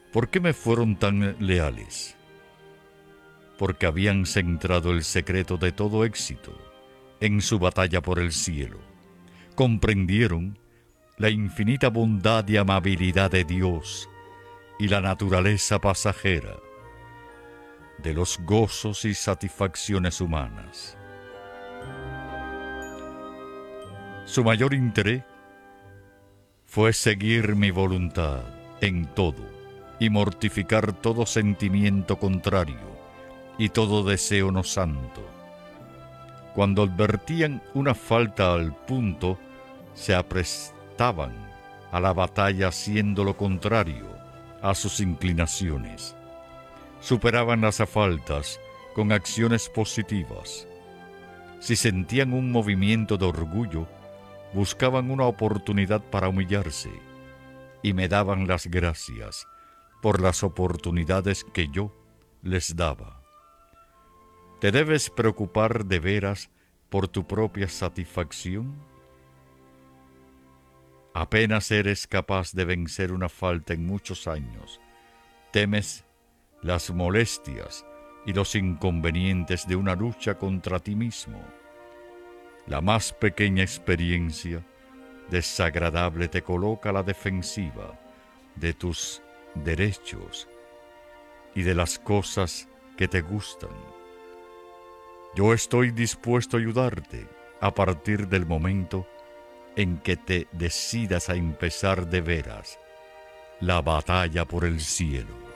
¿Por qué me fueron tan leales? Porque habían centrado el secreto de todo éxito en su batalla por el cielo. Comprendieron la infinita bondad y amabilidad de Dios y la naturaleza pasajera de los gozos y satisfacciones humanas. Su mayor interés fue seguir mi voluntad en todo y mortificar todo sentimiento contrario y todo deseo no santo. Cuando advertían una falta al punto, se aprestaban a la batalla haciendo lo contrario a sus inclinaciones. Superaban las faltas con acciones positivas. Si sentían un movimiento de orgullo, buscaban una oportunidad para humillarse y me daban las gracias por las oportunidades que yo les daba. ¿Te debes preocupar de veras por tu propia satisfacción? Apenas eres capaz de vencer una falta en muchos años. Temes las molestias y los inconvenientes de una lucha contra ti mismo. La más pequeña experiencia desagradable te coloca a la defensiva de tus derechos y de las cosas que te gustan. Yo estoy dispuesto a ayudarte a partir del momento en que te decidas a empezar de veras la batalla por el cielo.